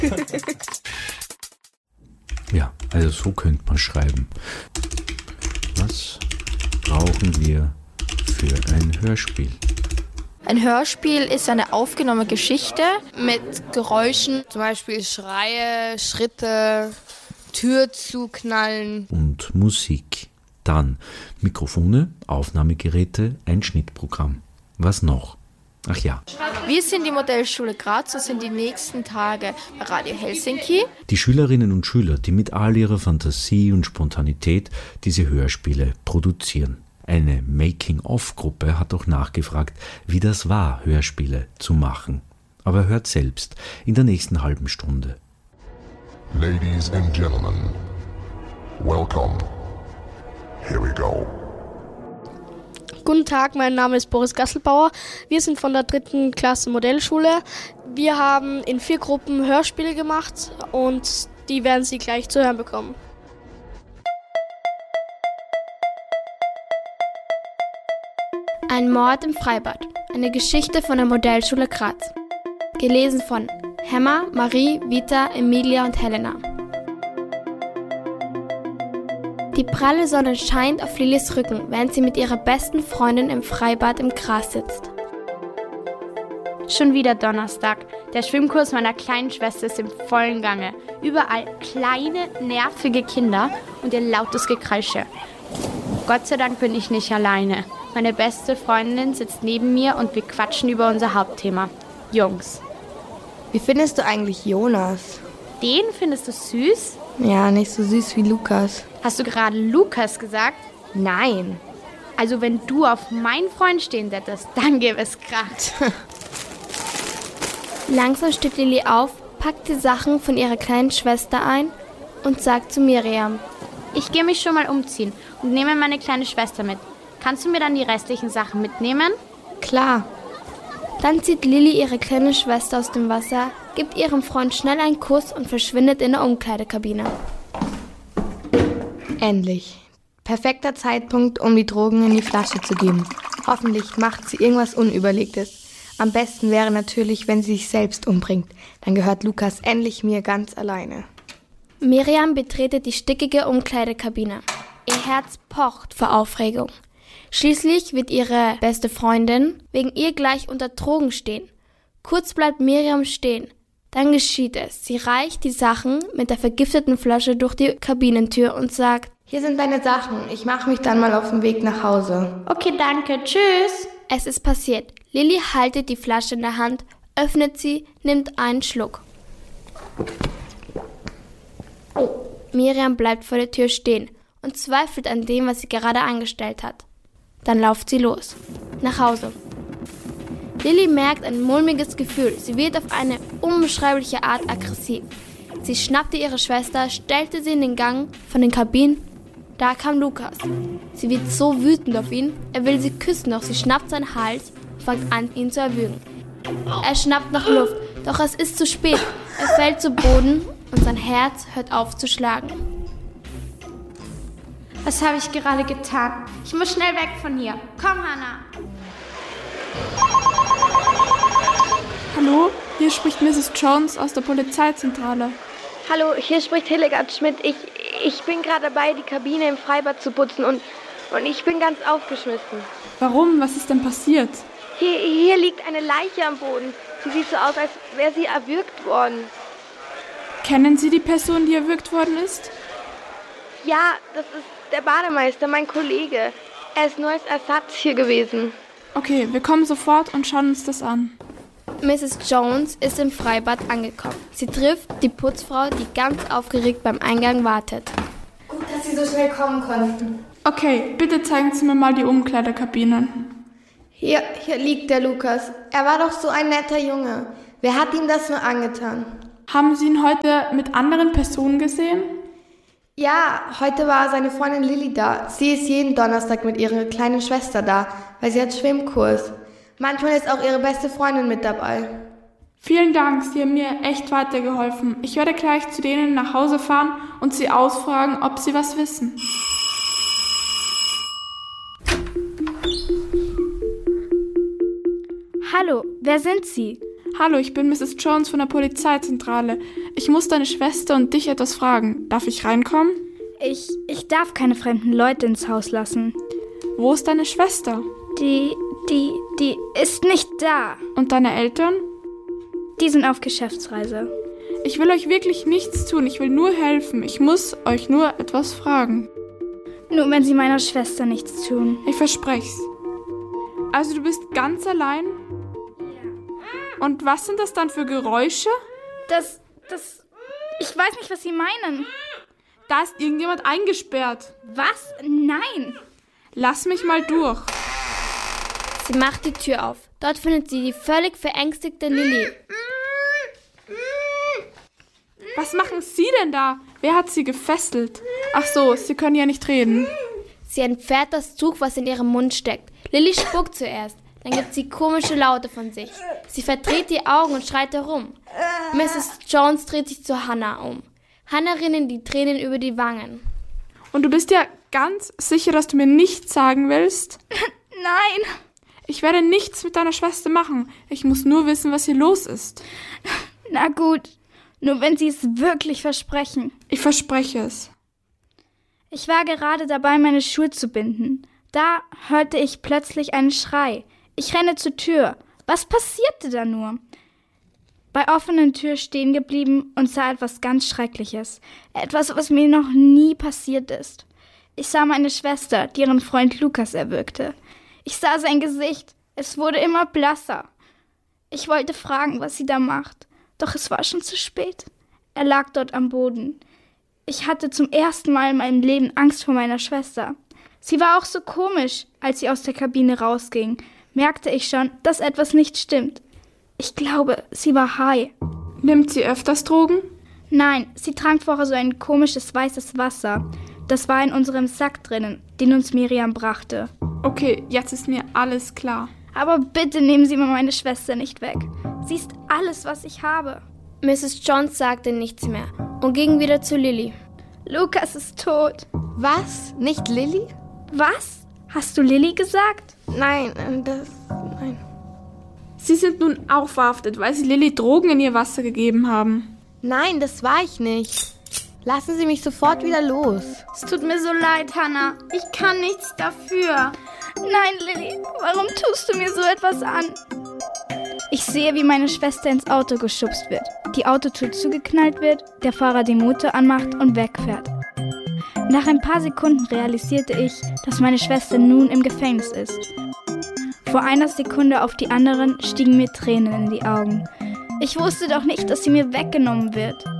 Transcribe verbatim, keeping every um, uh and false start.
Ja, also so könnte man schreiben. Was brauchen wir für ein Hörspiel? Ein Hörspiel ist eine aufgenommene Geschichte mit Geräuschen. Zum Beispiel Schreie, Schritte, Tür zuknallen. Und Musik. Dann Mikrofone, Aufnahmegeräte, ein Schnittprogramm. Was noch? Ach ja. Wir sind die Modellschule Graz und sind die nächsten Tage bei Radio Helsinki. Die Schülerinnen und Schüler, die mit all ihrer Fantasie und Spontanität diese Hörspiele produzieren. Eine Making-of-Gruppe hat auch nachgefragt, wie das war, Hörspiele zu machen. Aber hört selbst in der nächsten halben Stunde. Ladies and Gentlemen, welcome. Here we go. Guten Tag, mein Name ist Boris Gasselbauer. Wir sind von der dritten Klasse Modellschule. Wir haben in vier Gruppen Hörspiele gemacht und die werden Sie gleich zu hören bekommen. Ein Mord im Freibad. Eine Geschichte von der Modellschule Graz. Gelesen von Hemma, Marie, Vita, Emilia und Helena. Die pralle Sonne scheint auf Lilis Rücken, während sie mit ihrer besten Freundin im Freibad im Gras sitzt. Schon wieder Donnerstag. Der Schwimmkurs meiner kleinen Schwester ist im vollen Gange. Überall kleine, nervige Kinder und ihr lautes Gekreische. Gott sei Dank bin ich nicht alleine. Meine beste Freundin sitzt neben mir und wir quatschen über unser Hauptthema. Jungs. Wie findest du eigentlich Jonas? Den findest du süß? Ja, nicht so süß wie Lukas. Hast du gerade Lukas gesagt? Nein. Also wenn du auf meinen Freund stehen hättest, dann gäbe es Krach. Langsam steht Lili auf, packt die Sachen von ihrer kleinen Schwester ein und sagt zu Miriam: Ich gehe mich schon mal umziehen und nehme meine kleine Schwester mit. Kannst du mir dann die restlichen Sachen mitnehmen? Klar. Dann zieht Lili ihre kleine Schwester aus dem Wasser, gibt ihrem Freund schnell einen Kuss und verschwindet in der Umkleidekabine. Endlich. Perfekter Zeitpunkt, um die Drogen in die Flasche zu geben. Hoffentlich macht sie irgendwas Unüberlegtes. Am besten wäre natürlich, wenn sie sich selbst umbringt. Dann gehört Lukas endlich mir ganz alleine. Miriam betretet die stickige Umkleidekabine. Ihr Herz pocht vor Aufregung. Schließlich wird ihre beste Freundin wegen ihr gleich unter Drogen stehen. Kurz bleibt Miriam stehen. Dann geschieht es. Sie reicht die Sachen mit der vergifteten Flasche durch die Kabinentür und sagt: Hier sind deine Sachen. Ich mache mich dann mal auf den Weg nach Hause. Okay, danke. Tschüss. Es ist passiert. Lili haltet die Flasche in der Hand, öffnet sie, nimmt einen Schluck. Oh. Miriam bleibt vor der Tür stehen und zweifelt an dem, was sie gerade angestellt hat. Dann lauft sie los. Nach Hause. Lili merkt ein mulmiges Gefühl. Sie wird auf eine unbeschreibliche Art aggressiv. Sie schnappte ihre Schwester, stellte sie in den Gang von den Kabinen. Da kam Lukas. Sie wird so wütend auf ihn. Er will sie küssen, doch sie schnappt seinen Hals und fängt an, ihn zu erwürgen. Er schnappt nach Luft, doch es ist zu spät. Er fällt zu Boden und sein Herz hört auf zu schlagen. Was habe ich gerade getan? Ich muss schnell weg von hier. Komm, Hannah. Hallo, hier spricht Misses Jones aus der Polizeizentrale. Hallo, hier spricht Hildegard Schmidt. Ich, ich bin gerade dabei, die Kabine im Freibad zu putzen und, und ich bin ganz aufgeschmissen. Warum? Was ist denn passiert? Hier, hier liegt eine Leiche am Boden. Sie sieht so aus, als wäre sie erwürgt worden. Kennen Sie die Person, die erwürgt worden ist? Ja, das ist der Bademeister, mein Kollege. Er ist nur als Ersatz hier gewesen. Okay, wir kommen sofort und schauen uns das an. Misses Jones ist im Freibad angekommen. Sie trifft die Putzfrau, die ganz aufgeregt beim Eingang wartet. Gut, dass Sie so schnell kommen konnten. Okay, bitte zeigen Sie mir mal die Umkleidekabinen. Hier, hier liegt der Lukas. Er war doch so ein netter Junge. Wer hat ihm das nur angetan? Haben Sie ihn heute mit anderen Personen gesehen? Ja, heute war seine Freundin Lilly da. Sie ist jeden Donnerstag mit ihrer kleinen Schwester da, weil sie hat Schwimmkurs. Manchmal ist auch ihre beste Freundin mit dabei. Vielen Dank, Sie haben mir echt weitergeholfen. Ich werde gleich zu denen nach Hause fahren und sie ausfragen, ob sie was wissen. Hallo, wer sind Sie? Hallo, ich bin Misses Jones von der Polizeizentrale. Ich muss deine Schwester und dich etwas fragen. Darf ich reinkommen? Ich, ich darf keine fremden Leute ins Haus lassen. Wo ist deine Schwester? Die, die, die ist nicht da. Und deine Eltern? Die sind auf Geschäftsreise. Ich will euch wirklich nichts tun. Ich will nur helfen. Ich muss euch nur etwas fragen. Nur wenn sie meiner Schwester nichts tun. Ich versprech's. Also du bist ganz allein? Ja. Und was sind das dann für Geräusche? Das, das... Ich weiß nicht, was sie meinen. Da ist irgendjemand eingesperrt. Was? Nein. Lass mich mal durch. Sie macht die Tür auf. Dort findet sie die völlig verängstigte Lilly. Was machen Sie denn da? Wer hat Sie gefesselt? Ach so, Sie können ja nicht reden. Sie entfernt das Tuch, was in ihrem Mund steckt. Lilly spuckt zuerst. Dann gibt sie komische Laute von sich. Sie verdreht die Augen und schreit herum. Misses Jones dreht sich zu Hannah um. Hannah rinnen die Tränen über die Wangen. Und du bist ja ganz sicher, dass du mir nichts sagen willst? Nein. Ich werde nichts mit deiner Schwester machen. Ich muss nur wissen, was hier los ist. Na gut. Nur wenn Sie es wirklich versprechen. Ich verspreche es. Ich war gerade dabei, meine Schuhe zu binden. Da hörte ich plötzlich einen Schrei. Ich renne zur Tür. Was passierte da nur? Bei offenen Tür stehen geblieben und sah etwas ganz Schreckliches. Etwas, was mir noch nie passiert ist. Ich sah meine Schwester, die ihren Freund Lukas erwürgte. Ich sah sein Gesicht. Es wurde immer blasser. Ich wollte fragen, was sie da macht. Doch es war schon zu spät. Er lag dort am Boden. Ich hatte zum ersten Mal in meinem Leben Angst vor meiner Schwester. Sie war auch so komisch. Als sie aus der Kabine rausging, merkte ich schon, dass etwas nicht stimmt. Ich glaube, sie war high. Nimmt sie öfters Drogen? Nein, sie trank vorher so ein komisches weißes Wasser. Das war in unserem Sack drinnen, den uns Miriam brachte. Okay, jetzt ist mir alles klar. Aber bitte nehmen Sie mir meine Schwester nicht weg. Sie ist alles, was ich habe. Misses Jones sagte nichts mehr und ging wieder zu Lilly. Lukas ist tot. Was? Nicht Lilly? Was? Hast du Lilly gesagt? Nein, das... nein. Sie sind nun auch verhaftet, weil Sie Lilly Drogen in ihr Wasser gegeben haben. Nein, das war ich nicht. Lassen Sie mich sofort wieder los. Es tut mir so leid, Hannah. Ich kann nichts dafür. Nein, Lilly, warum tust du mir so etwas an? Ich sehe, wie meine Schwester ins Auto geschubst wird. Die Autotür zugeknallt wird, der Fahrer den Motor anmacht und wegfährt. Nach ein paar Sekunden realisierte ich, dass meine Schwester nun im Gefängnis ist. Vor einer Sekunde auf die anderen stiegen mir Tränen in die Augen. Ich wusste doch nicht, dass sie mir weggenommen wird.